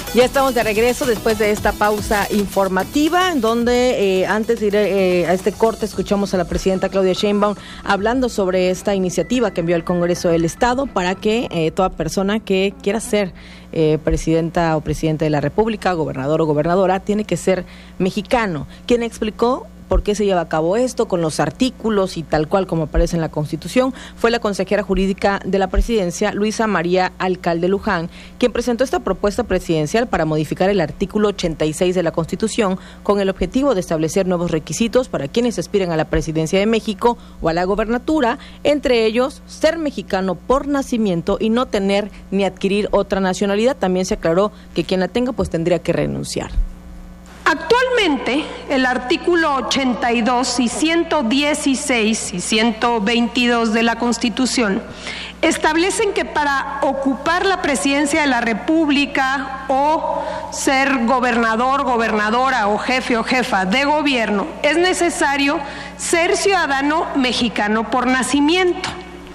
Ya estamos de regreso después de esta pausa informativa, en donde antes de ir a este corte escuchamos a la presidenta Claudia Sheinbaum hablando sobre esta iniciativa que envió al Congreso del Estado para que toda persona que quiera ser presidenta o presidente de la República, gobernador o gobernadora, tiene que ser mexicano. Quien explicó por qué se lleva a cabo esto, con los artículos y tal cual como aparece en la Constitución, fue la consejera jurídica de la presidencia, Luisa María Alcalde Luján, quien presentó esta propuesta presidencial para modificar el artículo 86 de la Constitución con el objetivo de establecer nuevos requisitos para quienes aspiren a la presidencia de México o a la gobernatura, entre ellos ser mexicano por nacimiento y no tener ni adquirir otra nacionalidad. También se aclaró que quien la tenga pues tendría que renunciar. Actualmente, el artículo 82 y 116 y 122 de la Constitución establecen que para ocupar la presidencia de la República o ser gobernador, gobernadora o jefa de gobierno es necesario ser ciudadano mexicano por nacimiento.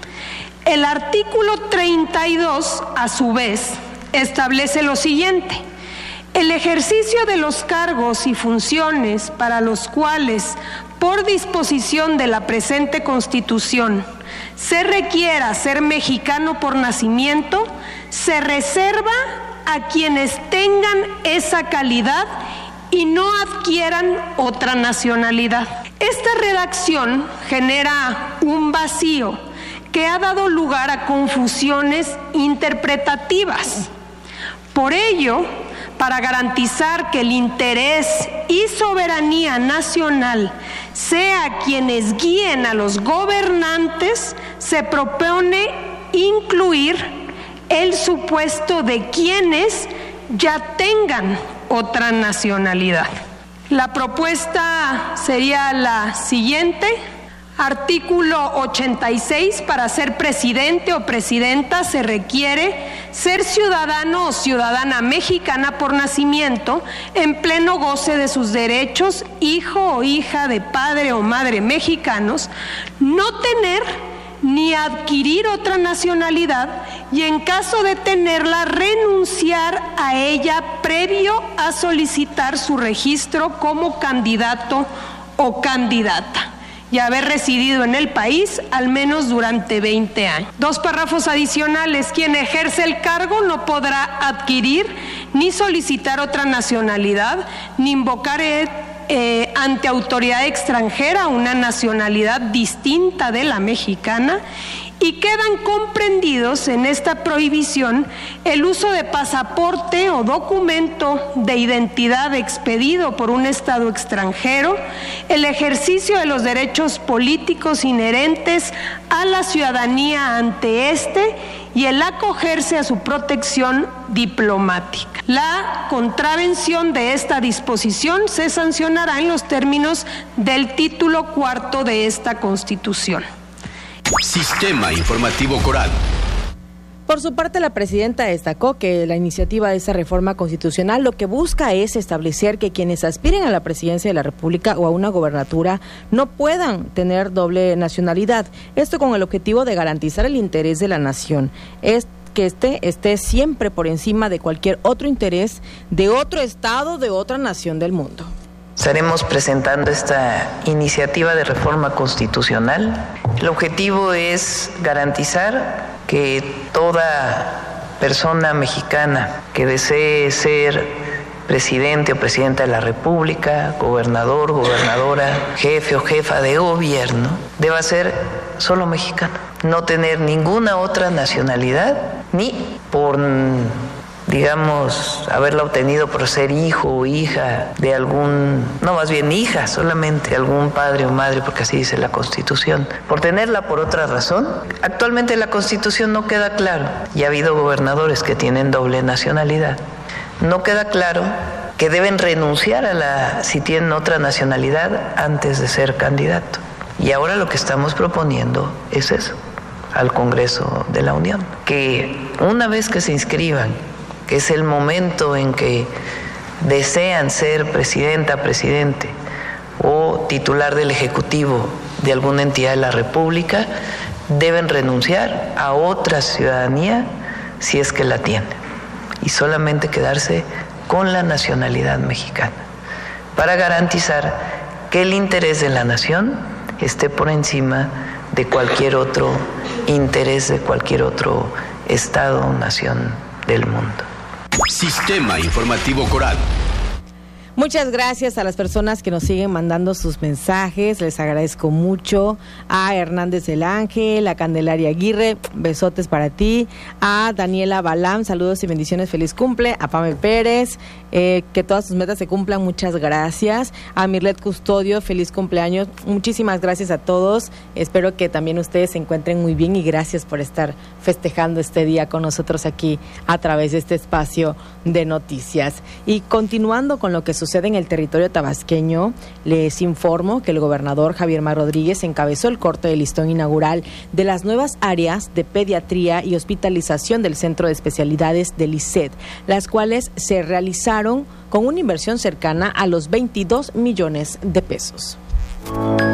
El artículo 32, a su vez, establece lo siguiente: el ejercicio de los cargos y funciones para los cuales, por disposición de la presente Constitución, se requiera ser mexicano por nacimiento, se reserva a quienes tengan esa calidad y no adquieran otra nacionalidad. Esta redacción genera un vacío que ha dado lugar a confusiones interpretativas. Por ello, para garantizar que el interés y soberanía nacional sea quienes guíen a los gobernantes, se propone incluir el supuesto de quienes ya tengan otra nacionalidad. La propuesta sería la siguiente. Artículo 86, para ser presidente o presidenta se requiere ser ciudadano o ciudadana mexicana por nacimiento, en pleno goce de sus derechos, hijo o hija de padre o madre mexicanos, no tener ni adquirir otra nacionalidad y en caso de tenerla renunciar a ella previo a solicitar su registro como candidato o candidata y haber residido en el país al menos durante 20 años. Dos párrafos adicionales: quien ejerce el cargo no podrá adquirir ni solicitar otra nacionalidad, ni invocar ante autoridad extranjera una nacionalidad distinta de la mexicana, y quedan comprendidos en esta prohibición el uso de pasaporte o documento de identidad expedido por un Estado extranjero, el ejercicio de los derechos políticos inherentes a la ciudadanía ante este y el acogerse a su protección diplomática. La contravención de esta disposición se sancionará en los términos del título 4 de esta Constitución. Sistema Informativo Coral. Por su parte, la presidenta destacó que la iniciativa de esa reforma constitucional lo que busca es establecer que quienes aspiren a la presidencia de la República o a una gobernatura no puedan tener doble nacionalidad. Esto con el objetivo de garantizar el interés de la nación. Que esté siempre por encima de cualquier otro interés de otro estado, de otra nación del mundo. Estaremos presentando esta iniciativa de reforma constitucional. El objetivo es garantizar que toda persona mexicana que desee ser presidente o presidenta de la República, gobernador, gobernadora, jefe o jefa de gobierno, deba ser solo mexicano, no tener ninguna otra nacionalidad, ni por, digamos, haberla obtenido por ser hijo o hija de más bien hija solamente de algún padre o madre, porque así dice la Constitución, por tenerla por otra razón. Actualmente la Constitución no queda claro, y ha habido gobernadores que tienen doble nacionalidad. No queda claro que deben renunciar si tienen otra nacionalidad antes de ser candidato. Y ahora lo que estamos proponiendo es eso, al Congreso de la Unión, que una vez que se inscriban, que es el momento en que desean ser presidenta, presidente o titular del Ejecutivo de alguna entidad de la República, deben renunciar a otra ciudadanía si es que la tienen. y solamente quedarse con la nacionalidad mexicana, para garantizar que el interés de la nación esté por encima de cualquier otro interés de cualquier otro estado o nación del mundo. Sistema Informativo Coral. Muchas gracias a las personas que nos siguen mandando sus mensajes, les agradezco mucho. A Hernández del Ángel, a Candelaria Aguirre, besotes para ti. A Daniela Balam, saludos y bendiciones, feliz cumple. A Pamela Pérez, que todas sus metas se cumplan, muchas gracias. A Mirlet Custodio, feliz cumpleaños, muchísimas gracias a todos. Espero que también ustedes se encuentren muy bien y gracias por estar festejando este día con nosotros aquí a través de este espacio de noticias. Y continuando con lo que sucede en el territorio tabasqueño, les informo que el gobernador Javier May Rodríguez encabezó el corte de listón inaugural de las nuevas áreas de pediatría y hospitalización del Centro de Especialidades del ISED, las cuales se realizaron con una inversión cercana a los 22 millones de pesos.